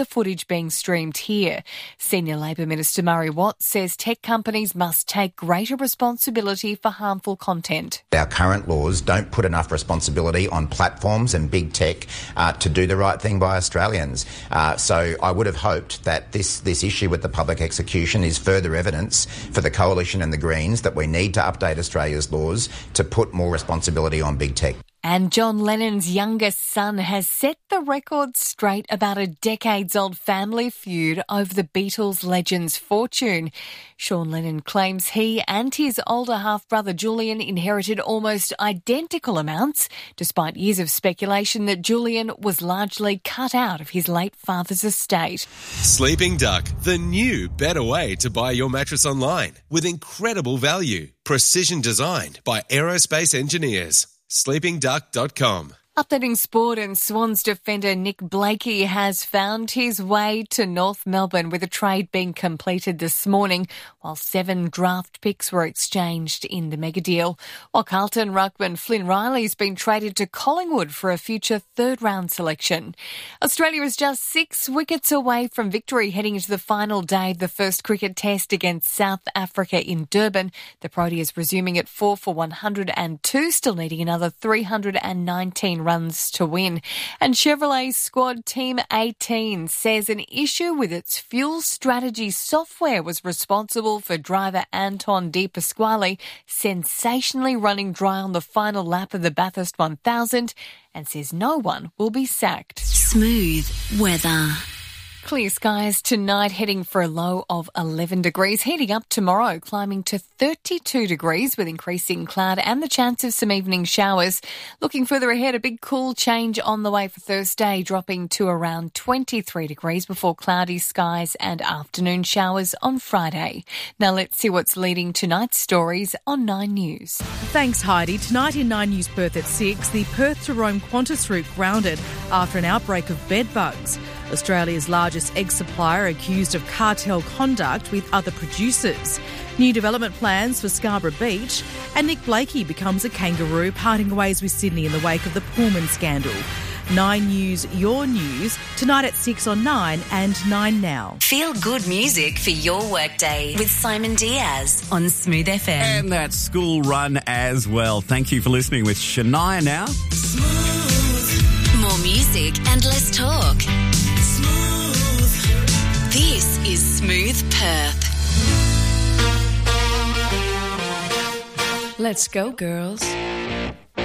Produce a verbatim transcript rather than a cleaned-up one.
the footage being streamed here. Senior Labor Minister Murray Watt says tech companies must take greater responsibility for harmful content. Our current laws don't put enough responsibility on platforms and big tech uh, to do the right thing by Australians. Uh, so I would have hoped that this, this issue with the public execution is further evidence for the Coalition and the Greens that we need to update Australia's laws to put more responsibility on big tech. And John Lennon's youngest son has set the record straight about a decades-old family feud over the Beatles legend's fortune. Sean Lennon claims he and his older half-brother Julian inherited almost identical amounts, despite years of speculation that Julian was largely cut out of his late father's estate. Sleeping Duck, the new, better way to buy your mattress online with incredible value. Precision designed by aerospace engineers. sleeping duck dot com. Updating sport, and Swans defender Nick Blakey has found his way to North Melbourne with a trade being completed this morning, while seven draft picks were exchanged in the mega deal. While Carlton ruckman Flynn Riley's been traded to Collingwood for a future third-round selection. Australia is just six wickets away from victory heading into the final day of the first cricket test against South Africa in Durban. The Proteas resuming at four for one hundred two, still needing another three hundred nineteen runs to win. And Chevrolet's squad Team eighteen says an issue with its fuel strategy software was responsible for driver Anton De Pasquale sensationally running dry on the final lap of the Bathurst one thousand, and says no one will be sacked. Smooth weather. Clear skies tonight, heading for a low of eleven degrees. Heating up tomorrow, climbing to thirty-two degrees with increasing cloud and the chance of some evening showers. Looking further ahead, a big cool change on the way for Thursday, dropping to around twenty-three degrees before cloudy skies and afternoon showers on Friday. Now let's see what's leading tonight's stories on Nine News. Thanks, Heidi. Tonight in Nine News Perth at six, the Perth to Rome Qantas route grounded after an outbreak of bed bugs. Australia's largest egg supplier accused of cartel conduct with other producers. New development plans for Scarborough Beach, and Nick Blakey becomes a kangaroo, parting ways with Sydney in the wake of the Pullman scandal. Nine News, your news, tonight at six on Nine and Nine Now. Feel good music for your workday with Simon Diaz on Smooth F M. And that school run as well. Thank you for listening with Shania now. Smooth. More music and less talk. This is Smooth Perth. Let's go, girls.